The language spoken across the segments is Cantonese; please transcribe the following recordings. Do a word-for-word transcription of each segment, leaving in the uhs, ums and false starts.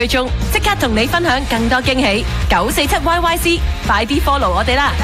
最終即刻同你分享更多驚喜。九四七 Y Y C， 快啲 follow 我哋啦！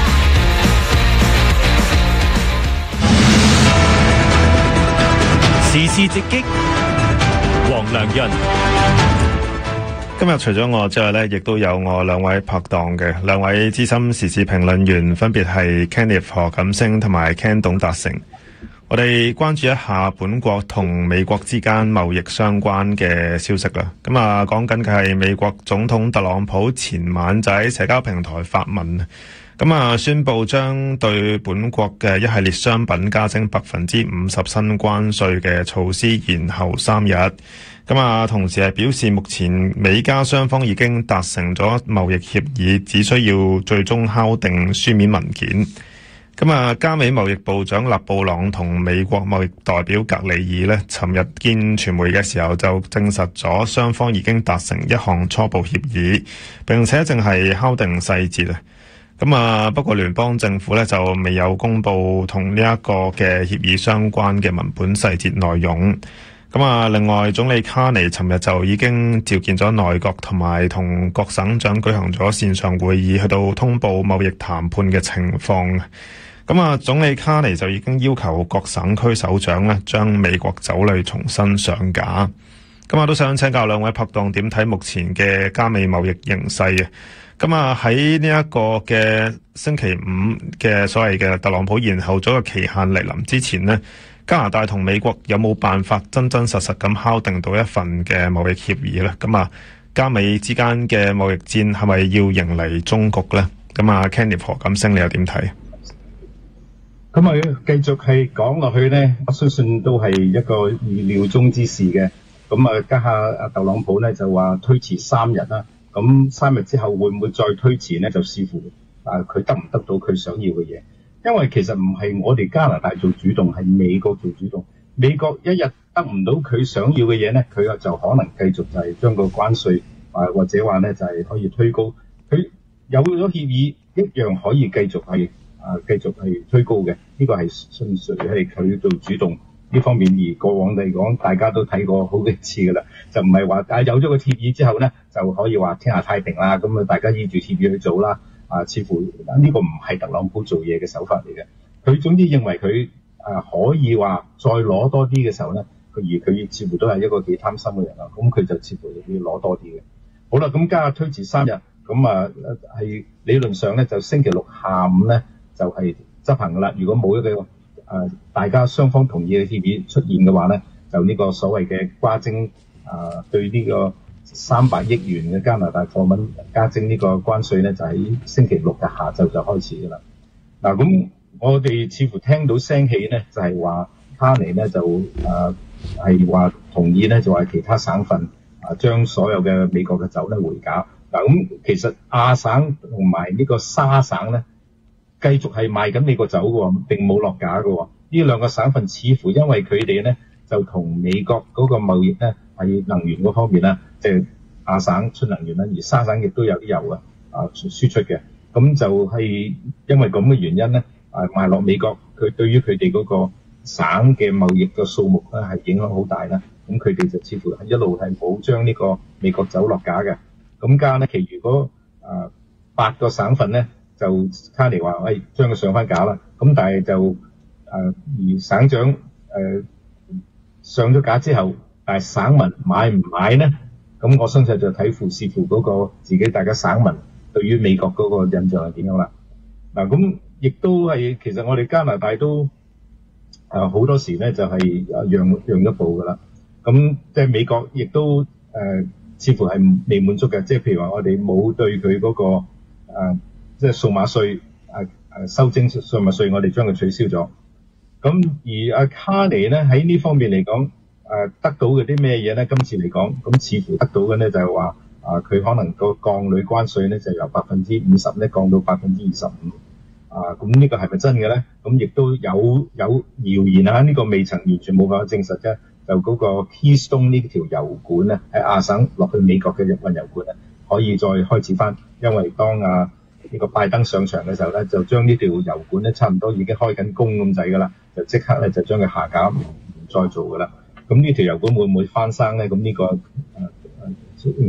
時事直擊，黃良潤。 今日除咗我之外呢，亦都有我兩位拍檔嘅兩位資深時事評論員，分別係 Kenneth 何錦星同埋 Ken 董達成。我哋關注一下本國同美國之間貿易相關嘅消息啦。咁啊，講緊嘅係美國總統特朗普前晚就喺社交平台發文，咁啊宣布將對本國嘅一系列商品加徵百分之五十新關稅嘅措施延後三日。咁啊，同時係表示目前美加雙方已經達成咗貿易協議，只需要最終敲定書面文件。咁啊，加美貿易部長勒布朗同美國貿易代表格里爾呢，尋日見傳媒嘅時候就證實咗雙方已經達成一項初步協議，並且正係敲定細節啊。咁啊，不過聯邦政府呢就未有公布同呢一個嘅協議相關嘅文本細節內容。咁啊，另外總理卡尼尋日就已經召見咗內閣，同埋同各省長舉行咗線上會議，去到通報貿易談判嘅情況。咁啊，總理卡尼就已經要求各省區首長咧，將美國酒類重新上架。咁啊，都想請教兩位拍檔點睇目前嘅加美貿易形勢啊？咁啊，喺呢一個嘅星期五嘅所謂嘅特朗普延後咗個期限嚟臨之前呢，加拿大同美國有冇辦法真真實實咁敲定到一份嘅貿易協議呢？咁啊，加美之間嘅貿易戰係咪要迎嚟終局呢？咁啊 Kenneth 何錦星你又點睇？ 咁啊，繼續係講落去呢，我相信都係一個意料中之事嘅。咁啊，家下阿特朗普呢就話推遲三日啦。咁三日之後會唔會再推遲呢？就視乎啊佢得唔得到佢想要嘅嘢。因為其實唔係我哋加拿大做主動，係美國做主動。美國一日得唔到佢想要嘅嘢呢，佢就可能繼續就係將個關稅啊，或者話呢就係可以推高。佢有咗協議，一樣可以繼續係。啊，繼續係推高嘅，呢、這個係純粹係佢做主動呢方面。而過往嚟講，大家都睇過好幾次噶啦，就唔係話啊有咗個協議之後呢，就可以話天下太平啦。咁啊，大家依住協議去做啦。啊，似乎呢個唔係特朗普做嘢嘅手法嚟嘅。佢總之認為佢啊可以話再攞多啲嘅時候呢，佢而佢似乎都係一個幾貪心嘅人啦。咁佢就似乎要攞多啲嘅。好啦，咁加推遲三日，咁啊係理論上呢，就星期六下午呢。就係執行噶啦。如果冇一個誒、呃、大家雙方同意嘅協議出現嘅話咧，就呢個所謂嘅加徵誒對呢個三百億元嘅加拿大貨品加徵呢個關稅咧，就喺星期六嘅下晝就開始噶啦。嗱，咁我哋似乎聽到聲氣咧，就係話卡尼咧就誒係話同意咧，就話其他省份啊將所有嘅美國嘅酒咧回價。嗱，咁其實亞省同埋呢個沙省咧，繼續係賣緊美國酒嘅喎，並冇落架嘅喎。呢兩個省份似乎因為佢哋咧就同美國嗰個貿易咧係能源嗰方面啦，即係亞省出能源啦，而沙省亦都有啲油啊啊輸出嘅。咁就係因為咁嘅原因咧，啊賣落美國，佢對於佢哋嗰個省嘅貿易嘅數目咧係影響好大啦。咁佢哋就似乎係一路係冇將呢個美國酒落架嘅。咁加咧，其餘嗰啊八個省份咧。就卡尼話：喂，將佢上翻架啦。咁但係就誒、呃，而省長誒、呃、上咗架之後，但係省民買唔買呢？咁我相信就睇乎視乎嗰個自己大家省民對於美國嗰個印象係點樣啦。嗱，咁亦都係其實我哋加拿大都誒好、呃、多時咧就係、是、誒讓讓一步噶啦。咁即係美國亦都誒、呃、似乎係未滿足嘅，即係譬如話我哋冇對佢嗰、那個、呃即係數碼稅，誒誒收徵數碼稅，我哋將佢取消咗。咁而阿卡尼咧喺呢方面嚟講，誒、呃、得到嘅啲咩嘢咧？今次嚟講，咁似乎得到嘅咧就係話，啊佢可能個鋼鋁關稅咧就由百分之五十咧降到百分之二十五。啊，咁呢個係咪真嘅咧？咁亦都有有謠言啊，呢、這個未曾完全冇辦法證實啫。就嗰個 Keystone 呢條油管咧，喺亞省落去美國嘅運油管咧，可以再開始翻，因為當啊呢個拜登上場嘅時候咧，就將呢條油管咧差唔多已經開緊工咁滯噶啦，就即刻咧就將佢下架唔再做噶啦。咁呢條油管會唔會翻生咧？咁呢、這個誒